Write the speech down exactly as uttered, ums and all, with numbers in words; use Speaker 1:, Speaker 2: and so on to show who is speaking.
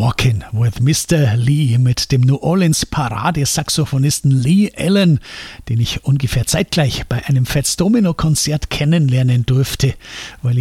Speaker 1: Walking with Mister Lee mit dem New Orleans Paradesaxophonisten Lee Allen, den ich ungefähr zeitgleich bei einem Fats Domino Konzert kennenlernen durfte, weil